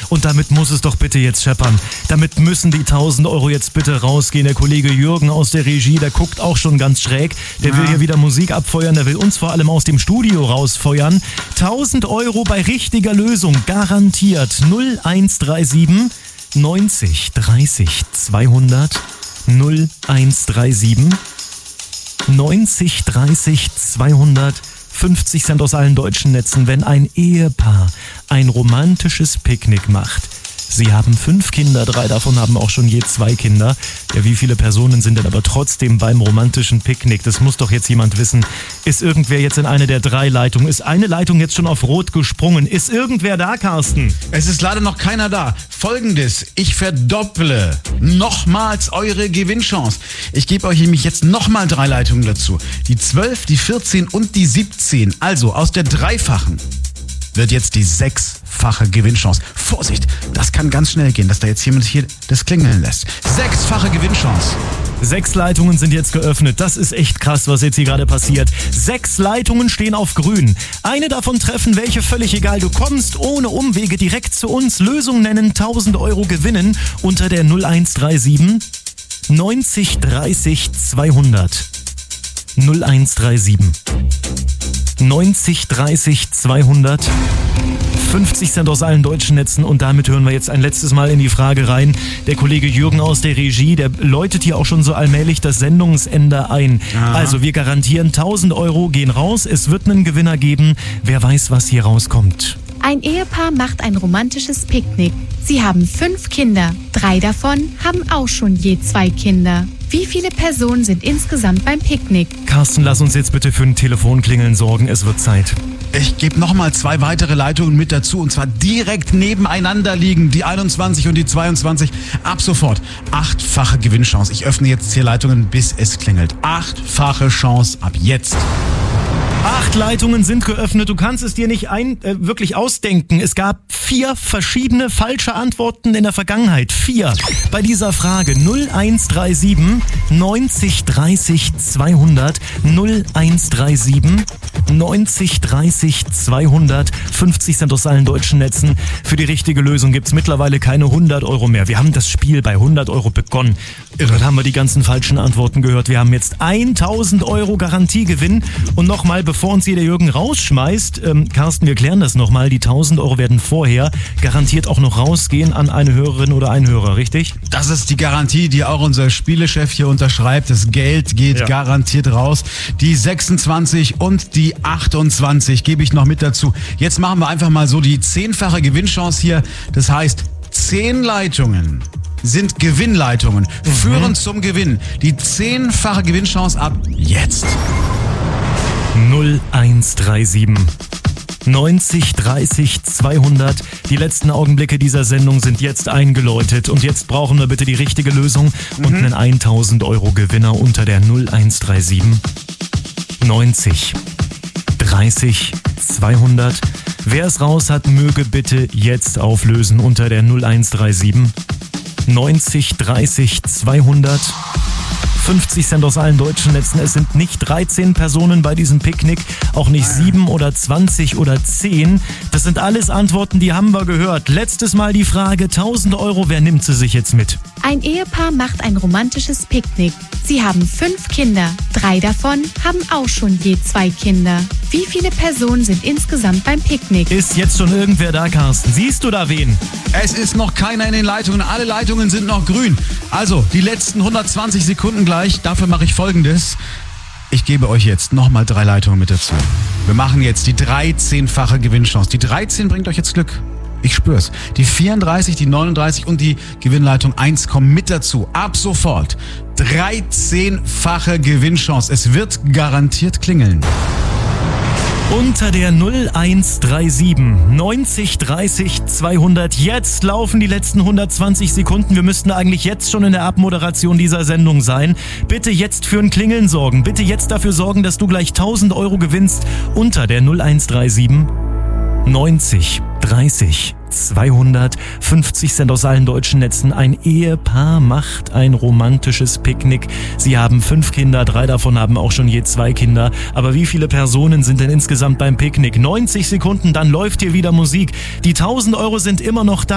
Und damit muss es doch bitte jetzt scheppern. Damit müssen die 1000 Euro jetzt bitte rausgehen. Der Kollege Jürgen aus der Regie, der guckt auch schon ganz schräg. Der will hier wieder Musik abfeuern, der will uns vor allem aus dem Studio rausfeuern. 1000 Euro bei richtiger Lösung, garantiert. 0137 90 30 200 0137 90 30 200 50 Cent aus allen deutschen Netzen, wenn ein Ehepaar ein romantisches Picknick macht. Sie haben 5 Kinder, 3 davon haben auch schon je 2 Kinder. Ja, wie viele Personen sind denn aber trotzdem beim romantischen Picknick? Das muss doch jetzt jemand wissen. Ist irgendwer jetzt in eine der 3 Leitungen? Ist eine Leitung jetzt schon auf Rot gesprungen? Ist irgendwer da, Carsten? Es ist leider noch keiner da. Folgendes, ich verdopple nochmals eure Gewinnchance. Ich gebe euch nämlich jetzt nochmal 3 Leitungen dazu. Die 12, die 14 und die 17. Also aus der dreifachen wird jetzt die 6-fache Gewinnchance. Vorsicht, das kann ganz schnell gehen, dass da jetzt jemand hier das klingeln lässt. 6-fache Gewinnchance. 6 Leitungen sind jetzt geöffnet. Das ist echt krass, was jetzt hier gerade passiert. 6 Leitungen stehen auf grün. Eine davon treffen, welche völlig egal. Du kommst ohne Umwege direkt zu uns. Lösung nennen, 1000 Euro gewinnen unter der 0137 90 30 200. 0137 90 30 200. 50 Cent aus allen deutschen Netzen und damit hören wir jetzt ein letztes Mal in die Frage rein. Der Kollege Jürgen aus der Regie, der läutet hier auch schon so allmählich das Sendungsende ein. Aha. Also wir garantieren 1000 Euro gehen raus, es wird einen Gewinner geben. Wer weiß, was hier rauskommt. Ein Ehepaar macht ein romantisches Picknick. Sie haben 5 Kinder. 3 davon haben auch schon je 2 Kinder. Wie viele Personen sind insgesamt beim Picknick? Carsten, lass uns jetzt bitte für ein Telefonklingeln sorgen. Es wird Zeit. Ich gebe nochmal 2 weitere Leitungen mit dazu und zwar direkt nebeneinander liegen. Die 21 und die 22. Ab sofort 8-fache Gewinnchance. Ich öffne jetzt hier Leitungen, bis es klingelt. 8-fache Chance ab jetzt. 8 Leitungen sind geöffnet. Du kannst es dir nicht wirklich ausdenken. Es gab 4 verschiedene falsche Antworten in der Vergangenheit. 4 bei dieser Frage. 0137 90 30 200. 0137 90 30 200. 50 Cent aus allen deutschen Netzen. Für die richtige Lösung gibt's mittlerweile keine 100 Euro mehr. Wir haben das Spiel bei 100 Euro begonnen. Dann haben wir die ganzen falschen Antworten gehört. Wir haben jetzt 1000 Euro Garantiegewinn. Und nochmal, bevor uns hier der Jürgen rausschmeißt, Carsten, wir klären das nochmal. Die 1000 Euro werden vorher garantiert auch noch rausgehen an eine Hörerin oder einen Hörer, richtig? Das ist die Garantie, die auch unser Spielechef hier unterschreibt. Das Geld geht garantiert raus. Die 26 und die 28 gebe ich noch mit dazu. Jetzt machen wir einfach mal so die 10-fache Gewinnchance hier. Das heißt, 10 Leitungen sind Gewinnleitungen, führen zum Gewinn. Die 10-fache Gewinnchance ab jetzt. 0137 90 30 200. Die letzten Augenblicke dieser Sendung sind jetzt eingeläutet. Und jetzt brauchen wir bitte die richtige Lösung und einen 1000 Euro Gewinner unter der 0137 90 30 200. Wer es raus hat, möge bitte jetzt auflösen unter der 0137 90 30 200. 50 Cent aus allen deutschen Netzen. Es sind nicht 13 Personen bei diesem Picknick, auch nicht 7 oder 20 oder 10. Das sind alles Antworten, die haben wir gehört. Letztes Mal die Frage, 1000 Euro, wer nimmt sie sich jetzt mit? Ein Ehepaar macht ein romantisches Picknick. Sie haben 5 Kinder. 3 davon haben auch schon je 2 Kinder. Wie viele Personen sind insgesamt beim Picknick? Ist jetzt schon irgendwer da, Carsten? Siehst du da wen? Es ist noch keiner in den Leitungen. Alle Leitungen sind noch grün. Also, die letzten 120 Sekunden gleich. Dafür mache ich Folgendes. Ich gebe euch jetzt nochmal 3 Leitungen mit dazu. Wir machen jetzt die 13-fache Gewinnchance. Die 13 bringt euch jetzt Glück. Ich spür's. Die 34, die 39 und die Gewinnleitung 1 kommen mit dazu. Ab sofort 13-fache Gewinnchance. Es wird garantiert klingeln. Unter der 0137 90 30 200. Jetzt laufen die letzten 120 Sekunden. Wir müssten eigentlich jetzt schon in der Abmoderation dieser Sendung sein. Bitte jetzt für ein Klingeln sorgen. Bitte jetzt dafür sorgen, dass du gleich 1000 Euro gewinnst. Unter der 0137 90 30 200. 50 Cent aus allen deutschen Netzen. Ein Ehepaar macht ein romantisches Picknick. Sie haben 5 Kinder, 3 davon haben auch schon je 2 Kinder. Aber wie viele Personen sind denn insgesamt beim Picknick? 90 Sekunden, dann läuft hier wieder Musik. Die 1000 Euro sind immer noch da.